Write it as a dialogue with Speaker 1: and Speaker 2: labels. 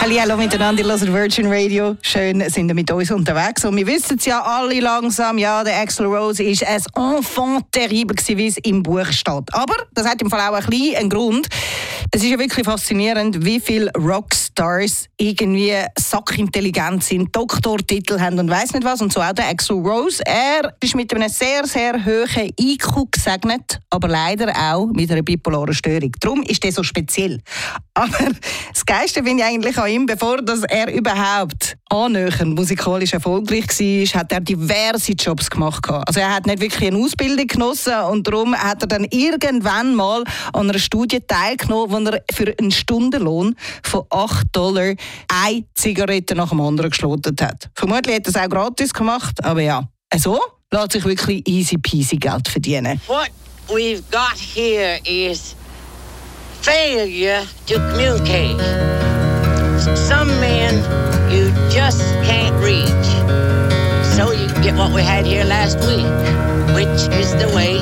Speaker 1: Hallo miteinander, ihr hört Virgin Radio. Schön, sind ihr mit uns unterwegs. Und wir wissen es ja alle langsam, ja, der Axl Rose ist ein Enfant terrible, wie es im Buch steht. Aber das hat im Fall auch einen Grund. Es ist ja wirklich faszinierend, wie viele Rockstars irgendwie sackintelligent sind, Doktortitel haben und weiss nicht was. Und so auch der Axl Rose. Er ist mit einem sehr, sehr hohen IQ gesegnet, aber leider auch mit einer bipolaren Störung. Darum ist er so speziell. Aber das Geilste finde ich eigentlich an ihm, bevor dass er überhaupt annähernd musikalisch erfolgreich war, hat er diverse Jobs gemacht. Also er hat nicht wirklich eine Ausbildung genossen und darum hat er dann irgendwann mal an einer Studie teilgenommen, wo er für einen Stundenlohn von $8 eine Zigarette nach dem anderen geschlotet hat. Vermutlich hat er es auch gratis gemacht, aber ja, so lässt sich wirklich easy peasy Geld verdienen.
Speaker 2: What we've got here is failure to communicate. Some men you just can't reach. So you get what we had here last week, which is the way